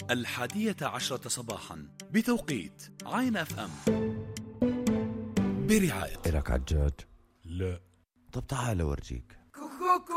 11:10 صباحا بتوقيت عين اف ام، برعاية. إلك عجاج؟ لا. طب تعال أورجيك.